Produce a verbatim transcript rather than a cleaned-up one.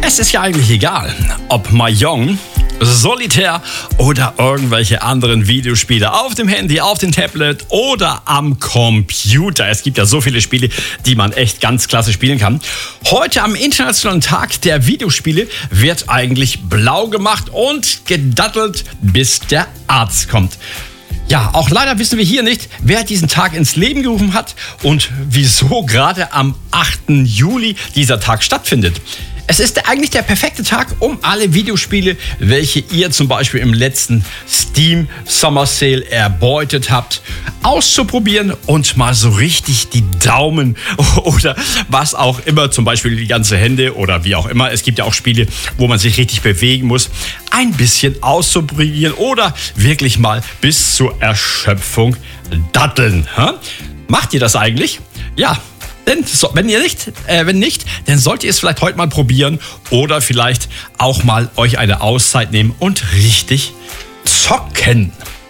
Es ist ja eigentlich egal, ob Mahjong, Solitär oder irgendwelche anderen Videospiele auf dem Handy, auf dem Tablet oder am Computer. Es gibt ja so viele Spiele, die man echt ganz klasse spielen kann. Heute am Internationalen Tag der Videospiele wird eigentlich blau gemacht und gedattelt, bis der Arzt kommt. Ja, auch leider wissen wir hier nicht, wer diesen Tag ins Leben gerufen hat und wieso gerade am achten Juli dieser Tag stattfindet. Es ist eigentlich der perfekte Tag, um alle Videospiele, welche ihr zum Beispiel im letzten Steam Summer Sale erbeutet habt, auszuprobieren und mal so richtig die Daumen oder was auch immer, zum Beispiel die ganze Hände oder wie auch immer. Es gibt ja auch Spiele, wo man sich richtig bewegen muss, ein bisschen auszuprobieren oder wirklich mal bis zur Erschöpfung datteln. Hm? Macht ihr das eigentlich? Ja. Denn so, wenn ihr nicht, äh, wenn nicht, dann solltet ihr es vielleicht heute mal probieren oder vielleicht auch mal euch eine Auszeit nehmen und richtig zocken.